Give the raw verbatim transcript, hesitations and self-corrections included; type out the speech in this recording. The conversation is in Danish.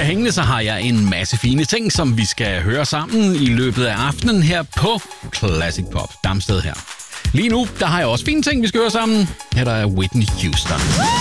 bliver hængende, så har jeg en masse fine ting, som vi skal høre sammen i løbet af aftenen her på Classic Pop. Damsted her. Lige nu, der har jeg også fine ting, vi skal høre sammen. Her der er Whitney Houston.